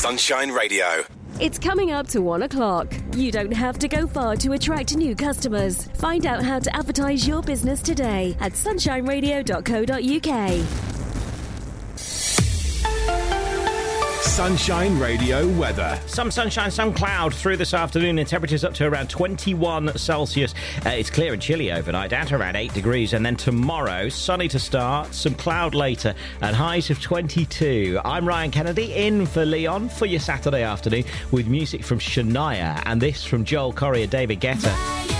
Sunshine Radio. It's coming up to 1 o'clock. You don't have to go far to attract new customers. Find out how to advertise your business today at sunshineradio.co.uk. Sunshine Radio weather. Some sunshine, some cloud through this afternoon, and temperatures up to around 21 Celsius. It's clear and chilly overnight, down to around 8 degrees. And then tomorrow, sunny to start, some cloud later, and highs of 22. I'm Ryan Kennedy, in for Leon for your Saturday afternoon with music from Shania and this from Joel Corry and David Guetta.